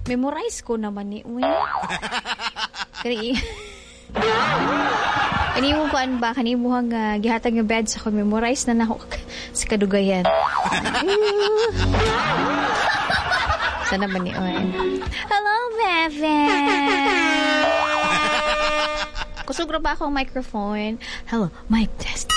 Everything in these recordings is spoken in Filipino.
Memorize ko naman ni Uy. Kanimo ko ba? Kanimo hang gihatag yung bed sa ko. Memorize na ako sa kadugayan. Sana ba ni Uy? Hello, Bebe! Kusog ba akong microphone? Hello, mic test.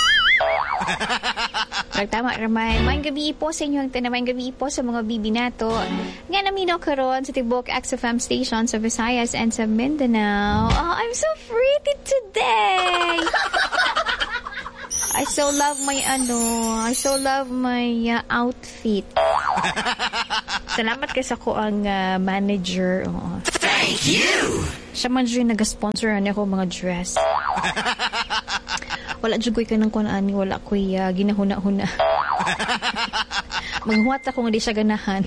Tama ramay. Maayong gabi po sa inyo. Maayong gabi po sa mga bibi nato. Nga naminaw karon sa Tibok XFM station sa Visayas and sa Mindanao. Oh, I'm so pretty today. I so love my outfit. Salamat kay sa ko ang manager. Oh. Thank you. Siya man dyan nag-sponsor ako mga dress. Wala dyan ko'y kanang kunaan, wala ko'y ginahuna-huna. Maghuwat ako nga di siya ganahan.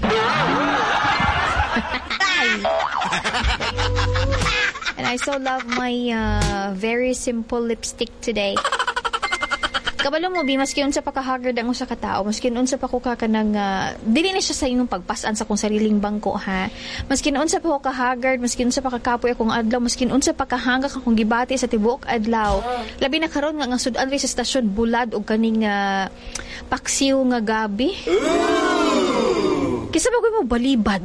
And I so love my very simple lipstick today. Kabalo mo, Bi, maski unsa pa kahagard ang usa ka tao, maski unsa pa ko ka kanang dili na siya sa inyong pagpasan sa kung sariling bangko, ha. Maski unsa pa ko kahagard, maski unsa pa kakapoy akong adlaw, maski unsa pa kahangak akong gibati sa tibuok adlaw. Labi na karon nga sudan ri sa stasyon bulad og kaning paksiw nga gabi. Kisa ba ko mo balibad?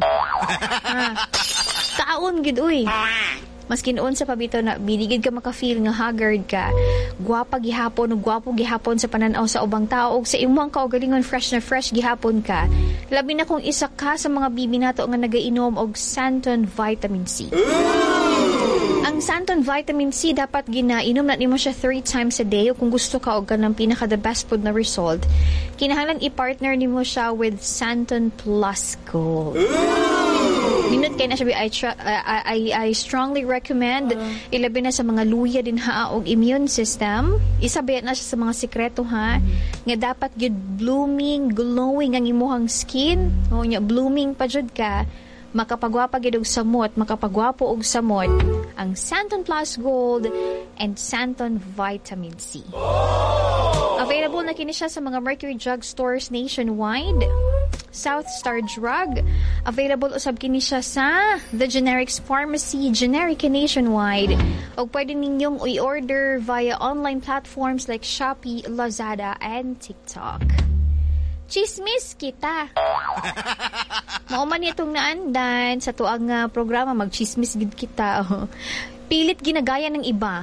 Taon gid uy. Maski noon sa pabito na binigid ka maka-feel nga haggard ka, gwapa gihapon o gwapo gihapon sa pananaw sa ubang tao o sa imong kaugalingon fresh na fresh gihapon ka. Labi na kung isa ka sa mga bibi nato nga nagainom og Santon Vitamin C. Ang Santon Vitamin C dapat ginainom na nimo siya 3 times a day o kung gusto ka og kanang pinaka the best food na result, kinahanglan i-partner nimo siya with Santon Plus Gold. Minute kay na siya I strongly recommend ilabi na sa mga luya din ha og immune system. Isabayat na siya sa mga sikreto ha nga dapat gyud blooming, glowing ang imuhang skin. O nya blooming pa jud ka, makapagwapa gyud og samot, makapagwapo og samot ang Santon Plus Gold and Santon Vitamin C. Available na kini siya sa mga Mercury Drug Stores nationwide. South Star Drug. Available usab kini siya sa The Generics Pharmacy, Generica nationwide. O pwede ninyong i-order via online platforms like Shopee, Lazada, and TikTok. Chismis kita. Mauman itong naandan sa tuang programa, mag-chismis gid kita. Pilit ginagaya ng iba.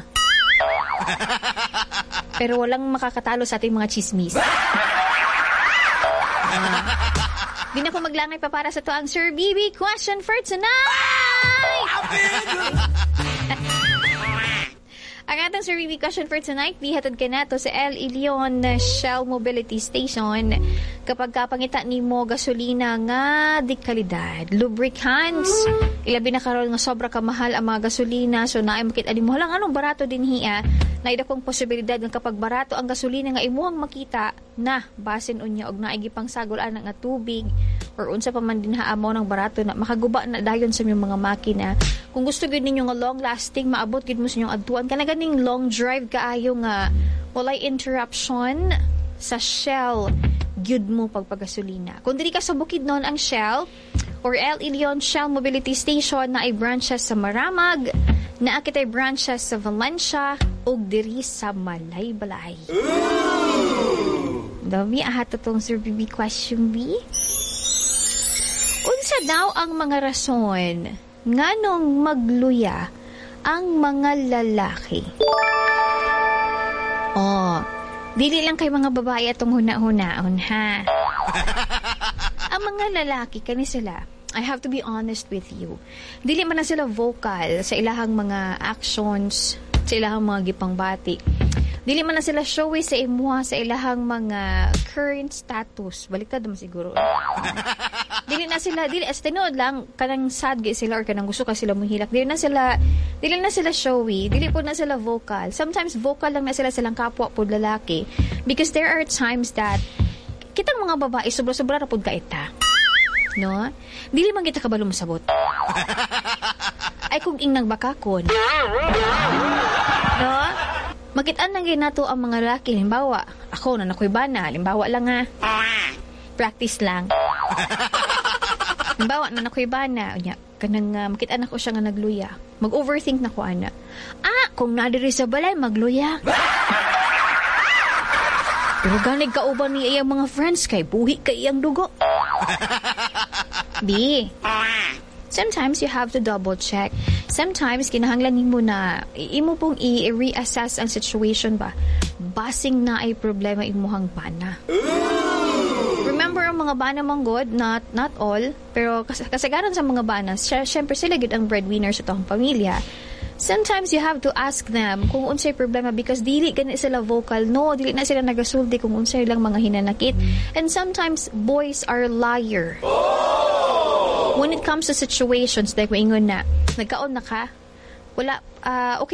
Pero walang makakatalo sa ating mga chismis. Di na ko maglangay pa para sa to ang Sir Bibi question for tonight. Ang atong Sir Bibi question for tonight, bihatod ka na to sa El Ilion Shell Mobility Station. Kapag kapangita ni mo gasolina nga di kalidad, lubricants, ilabi na karon nga sobra kamahal ang mga gasolina, so naay makita mo lang anong barato din hiya. Naida kong posibilidad nga kapag barato ang gasolina nga imuhang makita na basin unya og naay gipang sagulan nga tubig or unsa pa man din haamo ng barato na makaguba na dayon sa inyong mga makina. Kung gusto gid ninyo nga long lasting, maabot gid mo sa inyong adtuan kana ganing long drive kaayo nga walay interruption sa Shell gyud mo pagpagasolina. Kung diri ka sa Bukidnon ang Shell or El Ilion Shell Mobility Station na ay branches sa Maramag, na akitay branches sa Valencia ug diri sa Malaybalay. Dami ahat itong Sir Bibi question B. Unsa daw ang mga rason nganong magluya ang mga lalaki? Dili lang kay mga babae atong huna-hunaon ha. Ang mga lalaki kani sila, I have to be honest with you, dili man na sila vocal sa ilahang mga actions, sa ilahang mga gipangbati. Dili man na sila showy sa imuha sa ilahang mga current status. Baliktad naman siguro. Dili na sila, as tinood lang, kanang sad sila or kanang gusto ka sila muhilak. Dili na sila showy. Dili po na sila vocal. Sometimes vocal lang na sila silang kapwa po lalaki. Because there are times that kitang mga babae, sobra-sobra na po kaita. No? Dili man kita kabalo masabot. Ay kung ing nagbakakon. No? Makitaan lang ginato ang mga lalaki. Halimbawa, ako na nakoy bana. Halimbawa lang ha. Practice lang. Halimbawa na nakoy bana. kanang makita na ko siya nga nagluya. Mag-overthink na ko, ana. Kung nadiri sa balay, magluya. Pero ganig kauban niya iyang mga friends kay buhi kay iyang dugo. Di. Sometimes you have to double check. Sometimes kinahanglan nimo na imo pong i-reassess ang situation ba. Basing na ay problema imuhang bana. Remember ang mga bana mong good, not all, pero kasagaran sa mga bana, syempre sila gid ang breadwinner sa toong pamilya. Sometimes you have to ask them kung unsay problema because dili gani sila vocal. No, dili na sila nagasulti kung unsay lang mga hinanakit. And sometimes boys are liar. When it comes to situations like maingon na nagkaon na ka, wala okay